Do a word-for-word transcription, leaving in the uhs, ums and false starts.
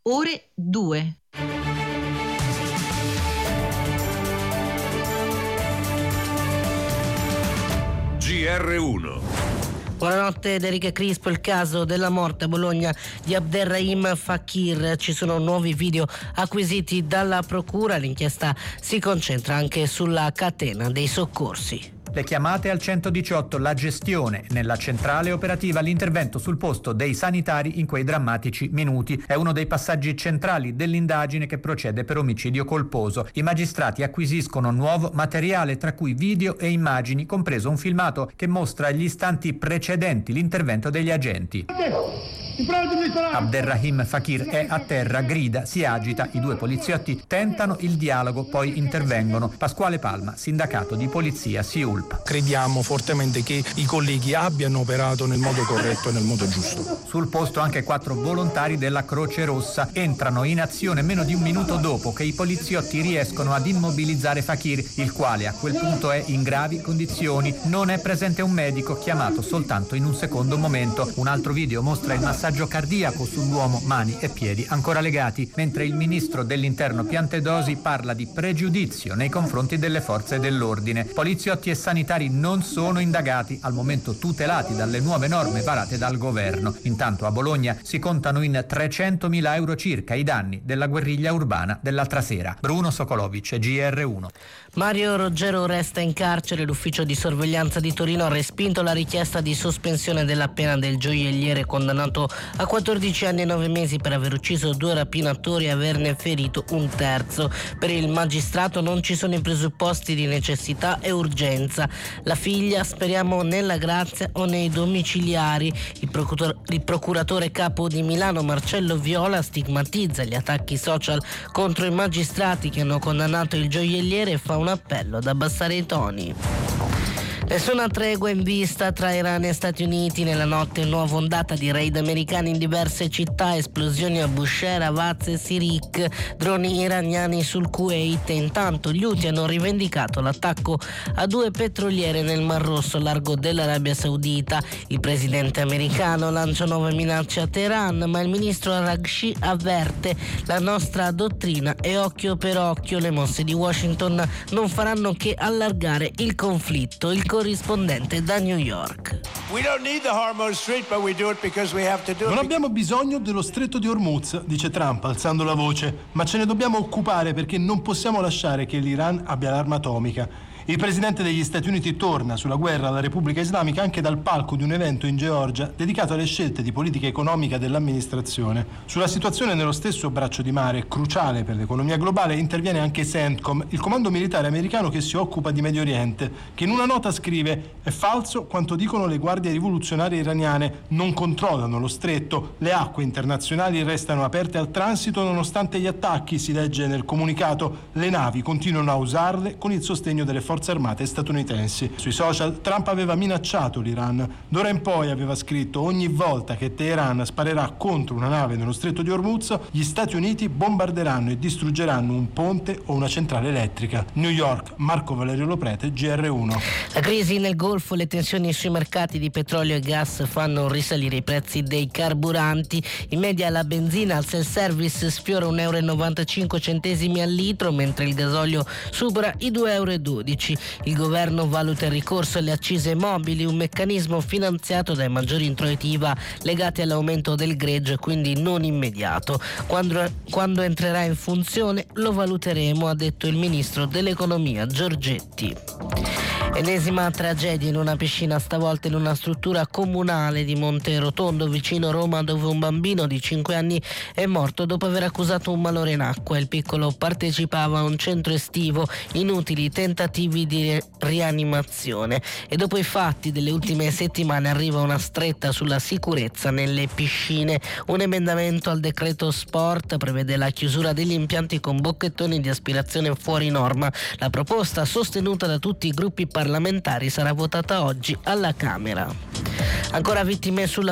ore due. G R uno. Buonanotte ed Enrico Crispo. Il caso della morte a Bologna di Abderrahim Fakir. Ci sono nuovi video acquisiti dalla procura. L'inchiesta si concentra anche sulla catena dei soccorsi. Le chiamate al centodiciotto, la gestione nella centrale operativa, l'intervento sul posto dei sanitari in quei drammatici minuti. È uno dei passaggi centrali dell'indagine che procede per omicidio colposo. I magistrati acquisiscono nuovo materiale, tra cui video e immagini, compreso un filmato che mostra gli istanti precedenti l'intervento degli agenti. Abderrahim Fakir è a terra, grida, si agita, i due poliziotti tentano il dialogo, poi intervengono. Pasquale Palma, sindacato di polizia SIULP. Crediamo fortemente che i colleghi abbiano operato nel modo corretto e nel modo giusto. Sul posto anche quattro volontari della Croce Rossa entrano in azione meno di un minuto dopo che i poliziotti riescono ad immobilizzare Fakir, il quale a quel punto è in gravi condizioni. Non è presente un medico, chiamato soltanto in un secondo momento. Un altro video mostra il massaggio cardiaco sull'uomo, mani e piedi ancora legati, mentre il ministro dell'Interno Piantedosi parla di pregiudizio nei confronti delle forze dell'ordine. Poliziotti e sanitari non sono indagati, al momento tutelati dalle nuove norme varate dal governo. Intanto a Bologna si contano in trecentomila euro circa i danni della guerriglia urbana dell'altra sera. Bruno Sokolovic, G R uno. Mario Roggero resta in carcere. L'ufficio di sorveglianza di Torino ha respinto la richiesta di sospensione della pena del gioielliere condannato a quattordici anni e nove mesi per aver ucciso due rapinatori e averne ferito un terzo. Per il magistrato non ci sono i presupposti di necessità e urgenza. La figlia, speriamo nella grazia o nei domiciliari. Il, procurator- il procuratore capo di Milano Marcello Viola stigmatizza gli attacchi social contro i magistrati che hanno condannato il gioielliere e fa un appello ad abbassare i toni. Nessuna tregua in vista tra Iran e Stati Uniti. Nella notte nuova ondata di raid americani in diverse città, esplosioni a Bushehr, Avaz e Sirik, droni iraniani sul Kuwait. Intanto gli Houthi hanno rivendicato l'attacco a due petroliere nel Mar Rosso, largo dell'Arabia Saudita. Il presidente americano lancia nuove minacce a Teheran, ma il ministro Araghchi avverte: la nostra dottrina è occhio per occhio. Le mosse di Washington non faranno che allargare il conflitto. Il corrispondente da New York. Non abbiamo bisogno dello stretto di Hormuz, dice Trump alzando la voce, ma ce ne dobbiamo occupare perché non possiamo lasciare che l'Iran abbia l'arma atomica. Il presidente degli Stati Uniti torna sulla guerra alla Repubblica Islamica anche dal palco di un evento in Georgia dedicato alle scelte di politica economica dell'amministrazione. Sulla situazione nello stesso braccio di mare, cruciale per l'economia globale, interviene anche CENTCOM, il comando militare americano che si occupa di Medio Oriente, che in una nota scrive: è falso quanto dicono le guardie rivoluzionarie iraniane, non controllano lo stretto, le acque internazionali restano aperte al transito nonostante gli attacchi, si legge nel comunicato, le navi continuano a usarle con il sostegno delle forze armate statunitensi. Sui social Trump aveva minacciato l'Iran. D'ora in poi, aveva scritto, ogni volta che Teheran sparerà contro una nave nello stretto di Hormuz, gli Stati Uniti bombarderanno e distruggeranno un ponte o una centrale elettrica. New York, Marco Valerio Loprete, G R uno. La crisi nel Golfo, le tensioni sui mercati di petrolio e gas fanno risalire i prezzi dei carburanti. In media la benzina al self-service sfiora un euro e novantacinque centesimi al litro, mentre il gasolio supera i due euro e dodici. Il governo valuta il ricorso alle accise mobili, un meccanismo finanziato dai maggiori introiti I V A legati all'aumento del greggio e quindi non immediato. Quando, quando entrerà in funzione lo valuteremo, ha detto il ministro dell'economia Giorgetti. Ennesima tragedia in una piscina, stavolta in una struttura comunale di Monterotondo, vicino Roma, dove un bambino di cinque anni è morto dopo aver accusato un malore in acqua. Il piccolo partecipava a un centro estivo, inutili tentativi di rianimazione. E dopo i fatti delle ultime settimane arriva una stretta sulla sicurezza nelle piscine. Un emendamento al decreto sport prevede la chiusura degli impianti con bocchettoni di aspirazione fuori norma. La proposta, sostenuta da tutti i gruppi parlamentari, sarà votata oggi alla Camera. Ancora vittime sulla